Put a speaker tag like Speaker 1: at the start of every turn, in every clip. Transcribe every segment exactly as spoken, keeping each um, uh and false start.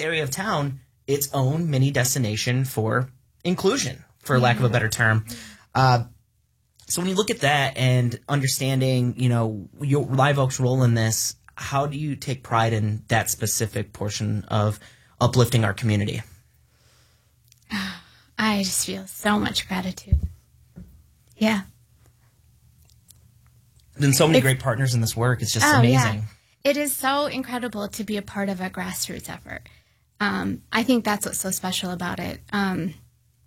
Speaker 1: area of town its own mini destination for inclusion, for lack of a better term. Uh, so when you look at that and understanding, you know, your Live Oak's role in this, how do you take pride in that specific portion of uplifting our community?
Speaker 2: I just feel so much gratitude. Yeah.
Speaker 1: Then so many
Speaker 2: It's,
Speaker 1: great partners in this work. It's just
Speaker 2: oh,
Speaker 1: amazing.
Speaker 2: Yeah. It is so incredible to be a part of a grassroots effort. Um, I think that's what's so special about it. Um,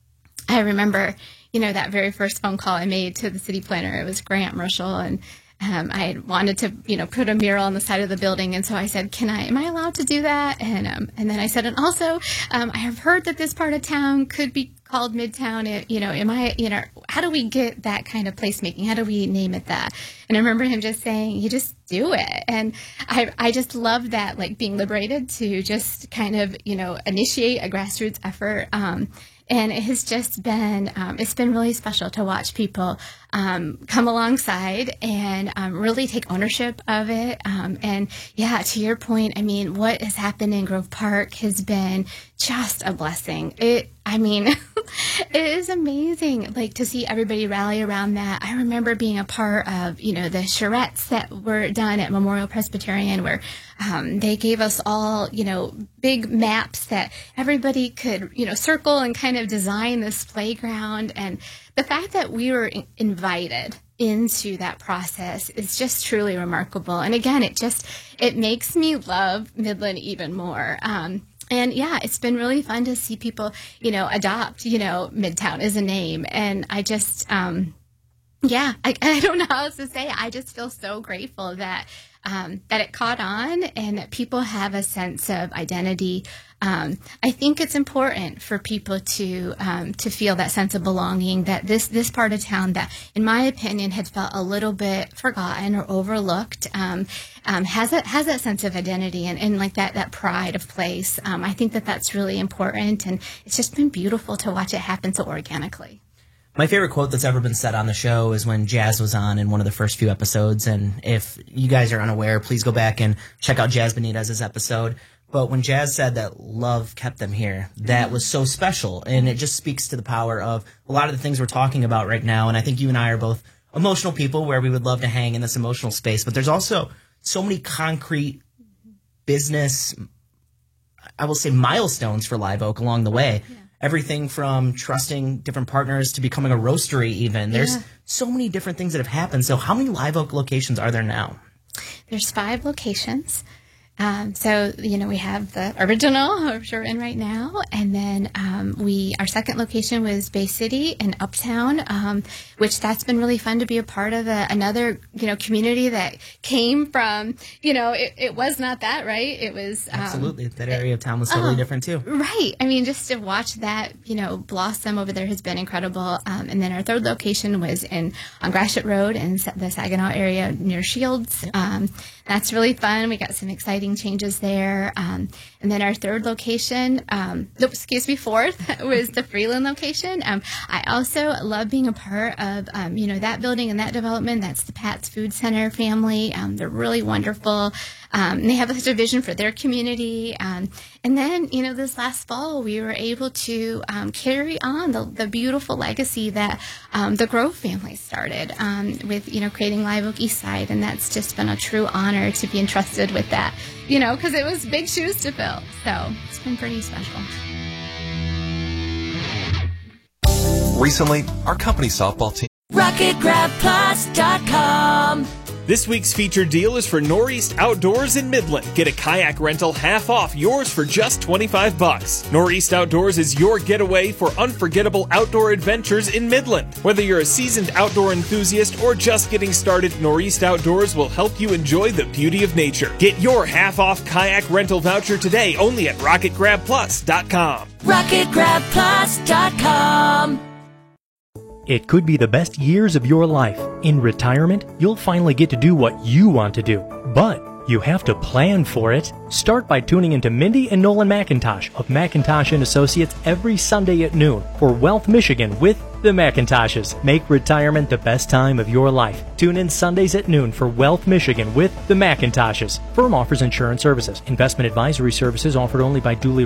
Speaker 2: I remember, you know, that very first phone call I made to the city planner. It was Grant Marshall, and um, I wanted to, you know, put a mural on the side of the building. And so I said, "Can I? Am I allowed to do that?" And um, and then I said, "And also, um, I have heard that this part of town could be called Midtown. It, you know, am I? You know, how do we get that kind of placemaking? How do we name it that?" And I remember him just saying, "You just do it." And I I just love that, like being liberated to just kind of, you know, initiate a grassroots effort. Um, And it has just been, um, it's been really special to watch people um, come alongside and um, really take ownership of it. Um, and yeah, to your point, I mean, what has happened in Grove Park has been just a blessing. It, I mean, it is amazing, like, to see everybody rally around that. I remember being a part of, you know, the charrettes that were done at Memorial Presbyterian, where um, they gave us all, you know, big maps that everybody could, you know, circle and kind of design this playground. And the fact that we were in- invited into that process is just truly remarkable. And again, it just, it makes me love Midland even more. Um, And yeah, it's been really fun to see people, you know, adopt, you know, Midtown as a name. And I just, um, yeah, I, I don't know how else to say. I just feel so grateful that um, that it caught on and that people have a sense of identity. Um, I think it's important for people to um, to feel that sense of belonging, that this this part of town that, in my opinion, had felt a little bit forgotten or overlooked, um, um, has a, has that sense of identity and, and like that that pride of place. Um, I think that that's really important, and it's just been beautiful to watch it happen so organically.
Speaker 1: My favorite quote that's ever been said on the show is when Jazz was on in one of the first few episodes. And if you guys are unaware, please go back and check out Jazz Benitez's episode. But when Jazz said that love kept them here, that was so special. And it just speaks to the power of a lot of the things we're talking about right now. And I think you and I are both emotional people where we would love to hang in this emotional space. But there's also so many concrete business, I will say, milestones for Live Oak along the way. Yeah. Everything from trusting different partners to becoming a roastery even. There's yeah. so many different things that have happened. So how many Live Oak locations are there now?
Speaker 2: There's five locations. Um, so, you know, we have the original, which we're in right now, and then um, we our second location was Bay City and Uptown, um, which that's been really fun to be a part of a, another, you know, community that came from, you know, it, it was not that, right? It was um,
Speaker 1: absolutely that area of town was totally uh, different too,
Speaker 2: right? I mean, just to watch that, you know, blossom over there has been incredible. Um, and then our third location was in on Gratiot Road in the Saginaw area near Shields. Um, that's really fun. We got some exciting changes there. Um, and then our third location, um, nope, excuse me, fourth was the Freeland location. Um, I also love being a part of, um, you know, that building and that development. That's the Pat's Food Center family. Um, they're really wonderful. Um, and they have such a vision for their community. Um, and then, you know, this last fall, we were able to um, carry on the, the beautiful legacy that um, the Grove family started um, with, you know, creating Live Oak East Side. And that's just been a true honor to be entrusted with that, you know, because it was big shoes to fill. So it's been pretty special.
Speaker 3: Recently, our company softball team.
Speaker 4: Rocket Grab Plus dot com.
Speaker 5: This week's featured deal is for Northeast Outdoors in Midland. Get a kayak rental half off, yours for just twenty-five bucks. Northeast Outdoors is your getaway for unforgettable outdoor adventures in Midland. Whether you're a seasoned outdoor enthusiast or just getting started, Northeast Outdoors will help you enjoy the beauty of nature. Get your half off kayak rental voucher today only at Rocket Grab Plus dot com.
Speaker 4: Rocket Grab Plus dot com.
Speaker 6: It could be the best years of your life. In retirement, you'll finally get to do what you want to do. But you have to plan for it. Start by tuning into Mindy and Nolan McIntosh of McIntosh and Associates every Sunday at noon for Wealth Michigan with the McIntoshes. Make retirement the best time of your life. Tune in Sundays at noon for Wealth Michigan with the McIntoshes. Firm offers insurance services. Investment advisory services offered only by duly